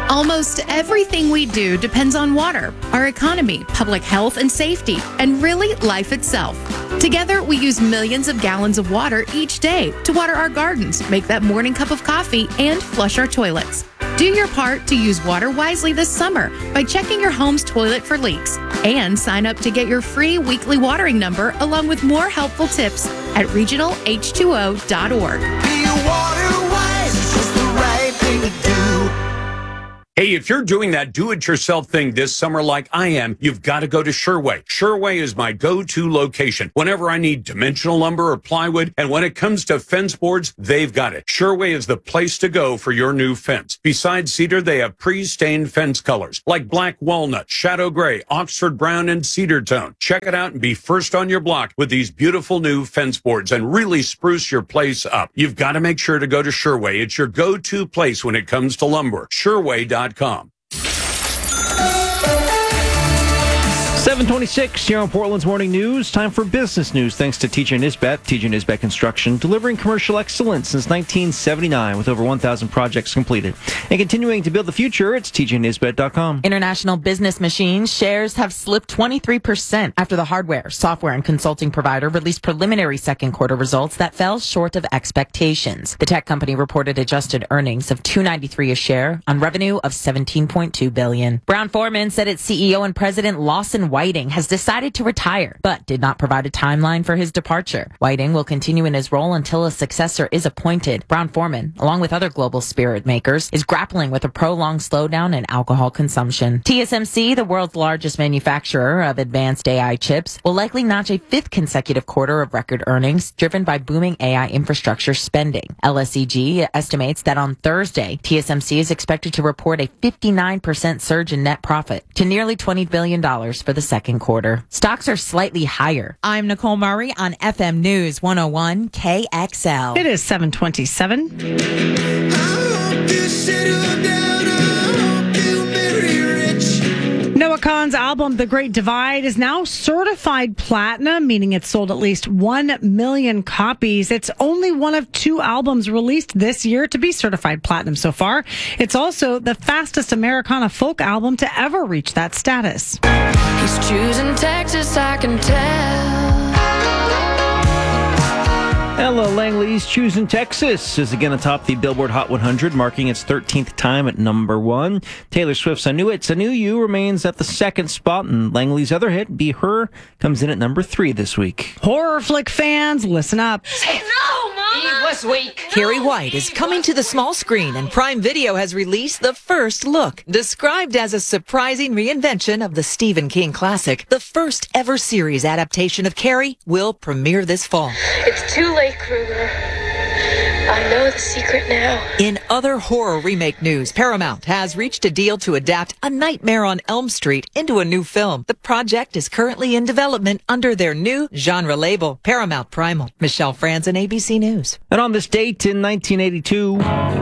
Almost everything we do depends on water, our economy, public health and safety, and really life itself. Together, we use millions of gallons of water each day to water our gardens, make that morning cup of coffee, and flush our toilets. Do your part to use water wisely this summer by checking your home's toilet for leaks. And sign up to get your free weekly watering number along with more helpful tips at regionalh2o.org. Be water wise, it's just the right thing to do. Hey, if you're doing that do-it-yourself thing this summer like I am, you've got to go to Sherway. Sherway is my go-to location whenever I need dimensional lumber or plywood, and when it comes to fence boards, they've got it. Sherway is the place to go for your new fence. Besides cedar, they have pre-stained fence colors like black walnut, shadow gray, Oxford brown, and cedar tone. Check it out and be first on your block with these beautiful new fence boards and really spruce your place up. You've got to make sure to go to Sherway. It's your go-to place when it comes to lumber. Sherway.com. 7:26 here on Portland's Morning News. Time for business news thanks to TJ Nisbet. TJ Nisbet Construction, delivering commercial excellence since 1979 with over 1,000 projects completed. And continuing to build the future, it's tjnisbet.com. International Business Machines shares have slipped 23% after the hardware, software, and consulting provider released preliminary second quarter results that fell short of expectations. The tech company reported adjusted earnings of $2.93 a share on revenue of $17.2 billion. Brown-Forman said its CEO and president Lawson Whiting has decided to retire, but did not provide a timeline for his departure. Whiting will continue in his role until a successor is appointed. Brown-Forman, along with other global spirit makers, is grappling with a prolonged slowdown in alcohol consumption. TSMC, the world's largest manufacturer of advanced AI chips, will likely notch a fifth consecutive quarter of record earnings, driven by booming AI infrastructure spending. LSEG estimates that on Thursday, TSMC is expected to report a 59% surge in net profit to nearly $20 billion for the second quarter. Stocks are slightly higher. I'm Nicole Murray on FM News 101 KXL. It is 7:27. Noah Kahan's album, The Great Divide, is now certified platinum, meaning it's sold at least 1 million copies. It's only one of 2 albums released this year to be certified platinum so far. It's also the fastest Americana folk album to ever reach that status. He's choosing Texas, I can tell. Ella Langley's Choosing Texas is again atop the Billboard Hot 100, marking its 13th time at number 1. Taylor Swift's I Knew It's a New You remains at the second spot, and Langley's other hit, Be Her, comes in at number 3 this week. Horror flick fans, listen up. Say no, Mama! He was weak. Carrie White is coming to the small screen, and Prime Video has released The First Look. Described as a surprising reinvention of the Stephen King classic, the first ever series adaptation of Carrie will premiere this fall. It's too late, Kruger. I know the secret now. In other horror remake news, Paramount has reached a deal to adapt A Nightmare on Elm Street into a new film. The project is currently in development under their new genre label, Paramount Primal. Michelle Franzen, ABC News. And on this date in 1982...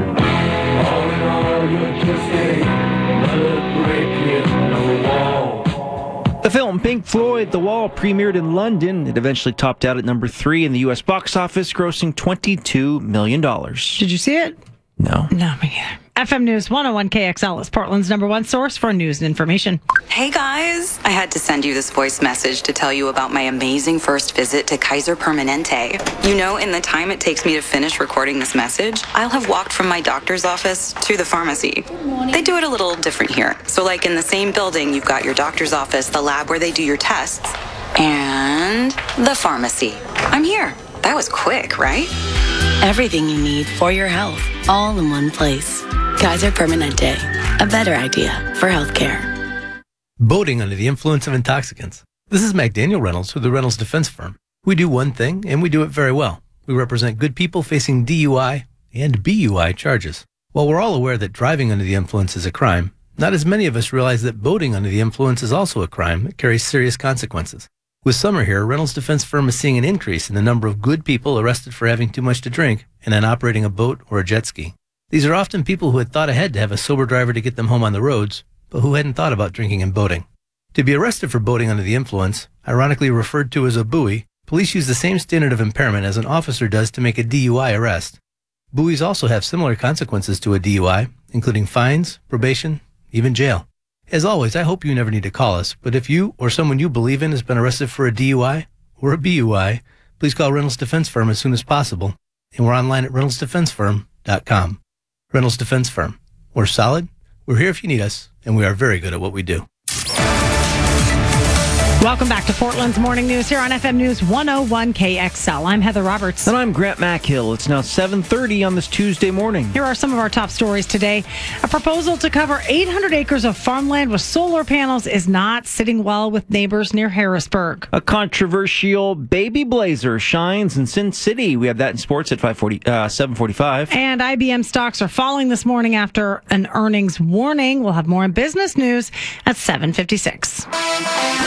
the film Pink Floyd, The Wall, premiered in London. It eventually topped out at number 3 in the U.S. box office, grossing $22 million. Did you see it? No. No, me neither. FM News 101 KXL is Portland's #1 source for news and information. Hey guys, I had to send you this voice message to tell you about my amazing first visit to Kaiser Permanente. You know, in the time it takes me to finish recording this message, I'll have walked from my doctor's office to the pharmacy. They do it a little different here. So like in the same building, you've got your doctor's office, the lab where they do your tests, and the pharmacy. I'm here. That was quick, right? Everything you need for your health, all in one place. Kaiser Permanente, a better idea for healthcare. Boating under the influence of intoxicants. This is McDaniel Reynolds with the Reynolds Defense Firm. We do one thing, and we do it very well. We represent good people facing DUI and BUI charges. While we're all aware that driving under the influence is a crime, not as many of us realize that boating under the influence is also a crime that carries serious consequences. With summer here, Reynolds Defense Firm is seeing an increase in the number of good people arrested for having too much to drink and then operating a boat or a jet ski. These are often people who had thought ahead to have a sober driver to get them home on the roads, but who hadn't thought about drinking and boating. To be arrested for boating under the influence, ironically referred to as a buoy, police use the same standard of impairment as an officer does to make a DUI arrest. Buoys also have similar consequences to a DUI, including fines, probation, even jail. As always, I hope you never need to call us, but if you or someone you believe in has been arrested for a DUI or a BUI, please call Reynolds Defense Firm as soon as possible. And we're online at reynoldsdefensefirm.com. Reynolds Defense Firm. We're solid, we're here if you need us, and we are very good at what we do. Welcome back to Portland's Morning News here on FM News 101 KXL. I'm Heather Roberts. And I'm Grant Mackhill. It's now 7:30 on this Tuesday morning. Here are some of our top stories today. A proposal to cover 800 acres of farmland with solar panels is not sitting well with neighbors near Harrisburg. A controversial baby blazer shines in Sin City. We have that in sports at 7:45. And IBM stocks are falling this morning after an earnings warning. We'll have more in business news at 7:56.